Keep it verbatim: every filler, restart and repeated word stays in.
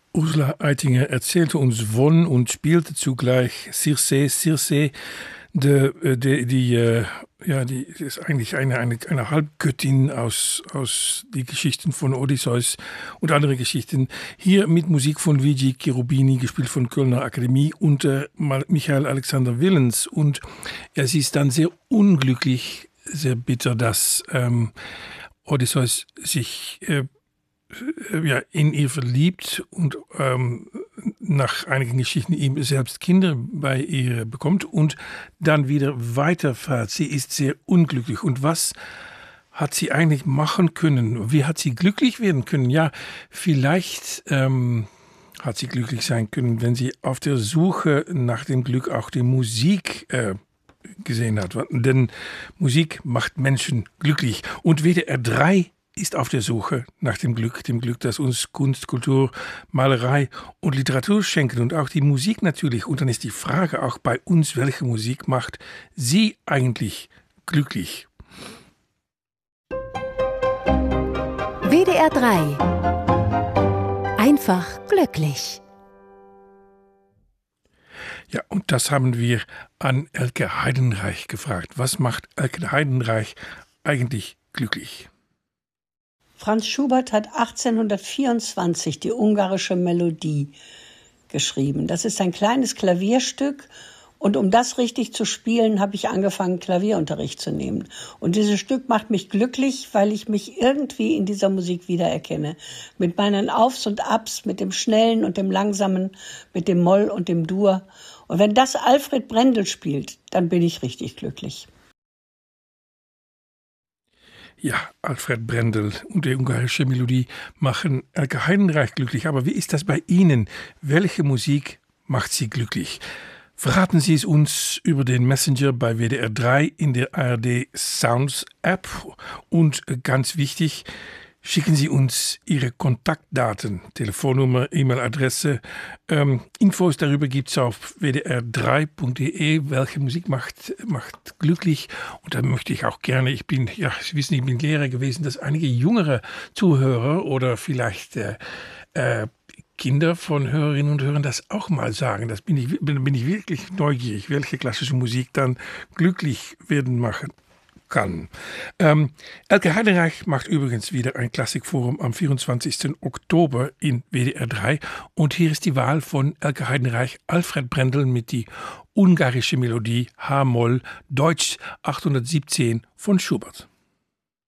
Ursula Eitinger erzählte uns von und spielte zugleich Circe, Circe, die, die, die, ja, die ist eigentlich eine, eine, eine Halbgöttin aus, aus die Geschichten von Odysseus und andere Geschichten. Hier mit Musik von Luigi Cherubini, gespielt von Kölner Akademie unter Michael Alexander Willens. Und ja, sie ist dann sehr unglücklich, sehr bitter, dass ähm, Odysseus sich äh, ja, in ihr verliebt und ähm, nach einigen Geschichten ihm selbst Kinder bei ihr bekommt und dann wieder weiterfährt. Sie ist sehr unglücklich. Und was hat sie eigentlich machen können? Wie hat sie glücklich werden können? Ja, vielleicht ähm, hat sie glücklich sein können, wenn sie auf der Suche nach dem Glück auch die Musik äh, gesehen hat. Denn Musik macht Menschen glücklich. Und W D R drei ist auf der Suche nach dem Glück, dem Glück, das uns Kunst, Kultur, Malerei und Literatur schenken und auch die Musik natürlich. Und dann ist die Frage auch bei uns, welche Musik macht sie eigentlich glücklich? W D R drei. Einfach glücklich. Ja, und das haben wir an Elke Heidenreich gefragt. Was macht Elke Heidenreich eigentlich glücklich? Franz Schubert hat achtzehnhundertvierundzwanzig die ungarische Melodie geschrieben. Das ist ein kleines Klavierstück und um das richtig zu spielen, habe ich angefangen, Klavierunterricht zu nehmen. Und dieses Stück macht mich glücklich, weil ich mich irgendwie in dieser Musik wiedererkenne. Mit meinen Aufs und Abs, mit dem Schnellen und dem Langsamen, mit dem Moll und dem Dur. Und wenn das Alfred Brendel spielt, dann bin ich richtig glücklich. Ja, Alfred Brendel und die ungarische Melodie machen Elke Heidenreich glücklich. Aber wie ist das bei Ihnen? Welche Musik macht Sie glücklich? Verraten Sie es uns über den Messenger bei W D R drei in der A R D Sounds App. Und ganz wichtig, schicken Sie uns Ihre Kontaktdaten, Telefonnummer, E-Mail-Adresse. Ähm, Infos darüber gibt es auf w d r drei punkt d e. Welche Musik macht, macht glücklich? Und da möchte ich auch gerne, ich bin, ja, Sie wissen, ich bin Lehrer gewesen, dass einige jüngere Zuhörer oder vielleicht äh, äh, Kinder von Hörerinnen und Hörern das auch mal sagen. Das bin ich, bin, bin ich wirklich neugierig, welche klassische Musik dann glücklich werden machen kann. Ähm, Elke Heidenreich macht übrigens wieder ein Klassikforum am vierundzwanzigsten Oktober in W D R drei und hier ist die Wahl von Elke Heidenreich, Alfred Brendel mit die ungarische Melodie H-Moll, Deutsch achthundertsiebzehn von Schubert.